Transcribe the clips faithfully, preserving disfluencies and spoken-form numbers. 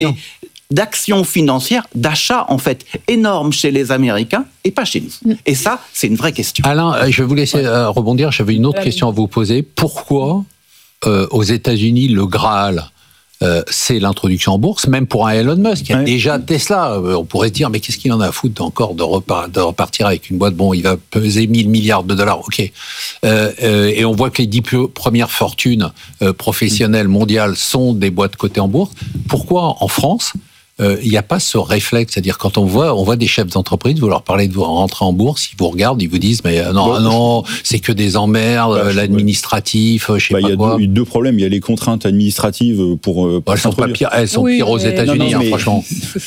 d'actions financières, d'achats en fait énormes chez les Américains et pas chez nous. Et ça, c'est une vraie question. Alain, je vais vous laisser ouais. rebondir. J'avais une autre ouais. question à vous poser. Pourquoi, euh, aux États-Unis, le Graal, euh, c'est l'introduction en bourse, même pour un Elon Musk, il y a ouais. déjà Tesla. Euh, on pourrait se dire, mais qu'est-ce qu'il en a à foutre encore de, repart, de repartir avec une boîte? Bon, il va peser mille milliards de dollars, ok. Euh, euh, et on voit que les dix premières fortunes euh, professionnelles mondiales sont des boîtes cotées en bourse. Pourquoi en France il euh, n'y a pas ce réflexe, c'est-à-dire quand on voit, on voit des chefs d'entreprise, vous leur parlez de vous rentrer en bourse, ils vous regardent, ils vous disent mais euh, non, bon, non, c'est que des emmerdes, bah, l'administratif, ouais. je sais bah, pas y a quoi. Il y a deux problèmes, il y a les contraintes administratives pour. pour bah, elles sont, pas pires, elles sont oui, pires aux États-Unis, non, non, mais... hein, franchement.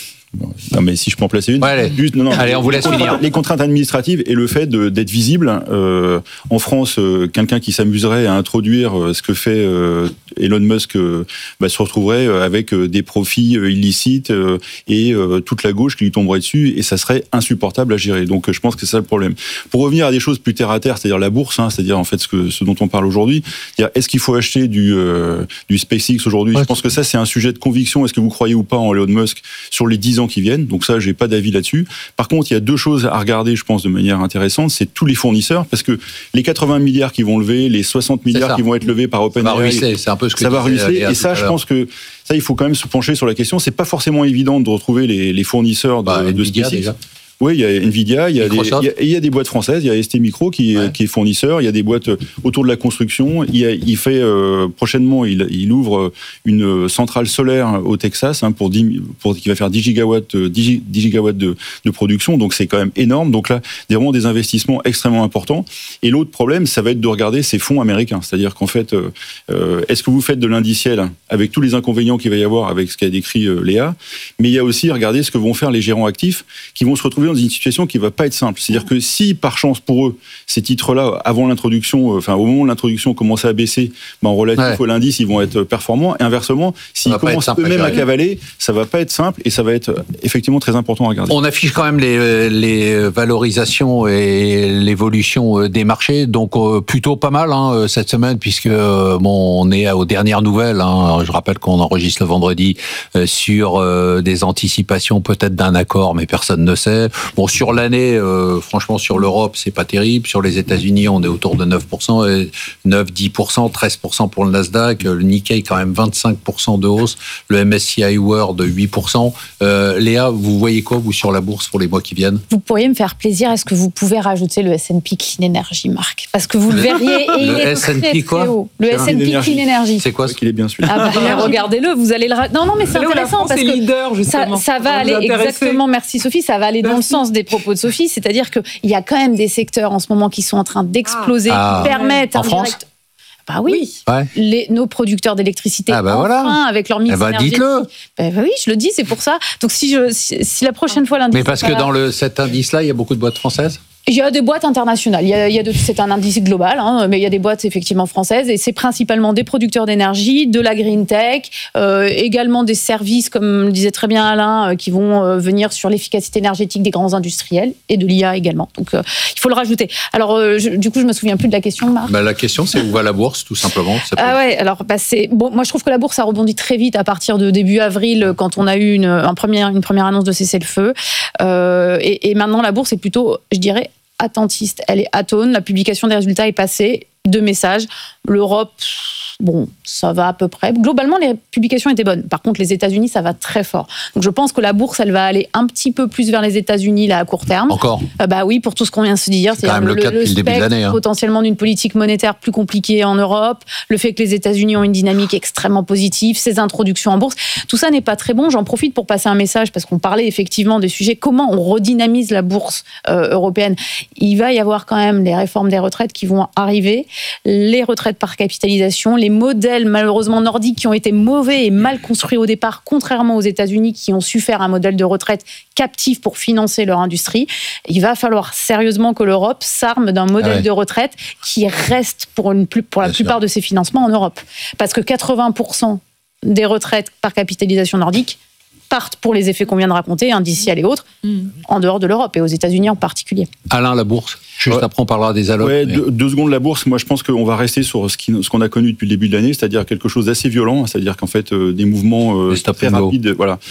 Non, mais si je peux en placer une. Ouais, allez, juste, non, non, allez on vous laisse finir. Les contraintes administratives et le fait de, d'être visible. Euh, en France, euh, quelqu'un qui s'amuserait à introduire euh, ce que fait euh, Elon Musk euh, bah, se retrouverait avec euh, des profits euh, illicites euh, et euh, toute la gauche qui lui tomberait dessus et ça serait insupportable à gérer. Donc, euh, je pense que c'est ça le problème. Pour revenir à des choses plus terre à terre, c'est-à-dire la bourse, hein, c'est-à-dire en fait ce, que, ce dont on parle aujourd'hui, c'est-à-dire est-ce qu'il faut acheter du, euh, du SpaceX aujourd'hui? Ouais. Je pense que ça, c'est un sujet de conviction. Est-ce que vous croyez ou pas en Elon Musk sur les dix ans qui viennent? Donc ça, j'ai pas d'avis là-dessus. Par contre, il y a deux choses à regarder, je pense, de manière intéressante. C'est tous les fournisseurs, parce que les quatre-vingts milliards qui vont lever, les soixante milliards qui vont être levés par OpenAI, c'est un peu ce que ça va ruisseler. Et ça, je pense que ça, il faut quand même se pencher sur la question. C'est pas forcément évident de retrouver les, les fournisseurs de, bah, de SpaceX. Déjà. Oui, il y a Nvidia, il y a, des, il, y a, il y a des boîtes françaises, il y a S T Micro qui, ouais. qui est fournisseur, il y a des boîtes autour de la construction. Il, y a, il fait euh, prochainement, il, il ouvre une centrale solaire au Texas hein, pour, dix, pour qui va faire dix gigawatts, dix, dix gigawatts de, de production. Donc c'est quand même énorme. Donc là, vraiment des investissements extrêmement importants. Et l'autre problème, ça va être de regarder ces fonds américains. C'est-à-dire qu'en fait, euh, est-ce que vous faites de l'indiciel avec tous les inconvénients qu'il va y avoir avec ce qu'a décrit euh, Léa, mais il y a aussi regarder ce que vont faire les gérants actifs qui vont se retrouver dans une situation qui va pas être simple. C'est-à-dire que si, par chance pour eux, ces titres-là, avant l'introduction, enfin, au moment où l'introduction commençait à baisser, ben, en relatif ouais. au l'indice, ils vont être performants. Et inversement, s'ils commencent eux-mêmes à cavaler, ça va pas être simple et ça va être effectivement très important à regarder. On affiche quand même les, les valorisations et l'évolution des marchés, donc plutôt pas mal hein, cette semaine, puisque bon, on est aux dernières nouvelles. Hein. Je rappelle qu'on enregistre le vendredi sur des anticipations peut-être d'un accord, mais personne ne sait. Bon, sur l'année, euh, franchement, sur l'Europe, c'est pas terrible. Sur les États-Unis, on est autour de neuf pour cent, neuf, dix pour cent, treize pour cent pour le Nasdaq. Le Nikkei, quand même vingt-cinq pour cent de hausse. Le M S C I World, huit pour cent. Euh, Léa, vous voyez quoi, vous, sur la bourse pour les mois qui viennent? Vous pourriez me faire plaisir. Est-ce que vous pouvez rajouter le S and P Clean Energy, Marc? Parce que vous le verriez et il est très, très haut. Le S and P Clean Energy. C'est quoi ce qu'il est bien celui-là? Ah bah, regardez-le, vous allez le... Non, non, mais c'est intéressant parce que leader, ça, ça va aller exactement, merci Sophie, ça va aller dans le sens des propos de Sophie, c'est-à-dire qu'il y a quand même des secteurs en ce moment qui sont en train d'exploser, ah. qui permettent... En France direct... Bah oui, oui. Ouais. Les, nos producteurs d'électricité, ah bah enfin, voilà. avec leur mix eh bah, énergétique. Dites-le. Bah, bah oui, je le dis, c'est pour ça. Donc si, je, si, si la prochaine fois l'indice... Mais parce que dans le, cet indice-là, il y a beaucoup de boîtes françaises? Il y a des boîtes internationales. Il y a, il y a de, c'est un indice global, hein, mais il y a des boîtes effectivement françaises et c'est principalement des producteurs d'énergie, de la green tech, euh, également des services, comme le disait très bien Alain, euh, qui vont euh, venir sur l'efficacité énergétique des grands industriels et de l'I A également. Donc euh, il faut le rajouter. Alors euh, je, du coup, je me souviens plus de la question, Marc. Bah, la question, c'est où va la bourse, tout simplement. Ça peut... Ah ouais. Alors bah, c'est bon. Moi, je trouve que la bourse a rebondi très vite à partir de début avril, quand on a eu une, un premier, une première annonce de cessez-le-feu. Euh, et, et maintenant, la bourse est plutôt, je dirais, attentiste, elle est atone, la publication des résultats est passée, deux messages, l'Europe, bon, ça va à peu près. Globalement, les publications étaient bonnes. Par contre, les États-Unis, ça va très fort. Donc, je pense que la bourse, elle va aller un petit peu plus vers les États-Unis là à court terme. Encore. Euh, bah oui, pour tout ce qu'on vient de se dire, c'est quand même le, le cas depuis le début de l'année. Hein. Potentiellement d'une politique monétaire plus compliquée en Europe, le fait que les États-Unis ont une dynamique extrêmement positive, ces introductions en bourse, tout ça n'est pas très bon. J'en profite pour passer un message parce qu'on parlait effectivement des sujets comment on redynamise la bourse euh, européenne. Il va y avoir quand même les réformes des retraites qui vont arriver, les retraites par capitalisation, les modèles malheureusement nordiques qui ont été mauvais et mal construits au départ, contrairement aux États-Unis qui ont su faire un modèle de retraite captif pour financer leur industrie. Il va falloir sérieusement que l'Europe s'arme d'un modèle ah ouais. de retraite qui reste pour, une, pour la Bien plupart sûr. de ses financements en Europe. Parce que quatre-vingts pour cent des retraites par capitalisation nordique partent pour les effets qu'on vient de raconter, indiciels et autres, mmh. en dehors de l'Europe et aux États-Unis en particulier. Alain, la bourse. Juste ouais. après, on parlera des allocs. Ouais, mais... deux, deux secondes, la bourse. Moi, je pense qu'on va rester sur ce, qui, ce qu'on a connu depuis le début de l'année, c'est-à-dire quelque chose d'assez violent, c'est-à-dire qu'en fait, euh, des mouvements euh, très rapides. Voilà.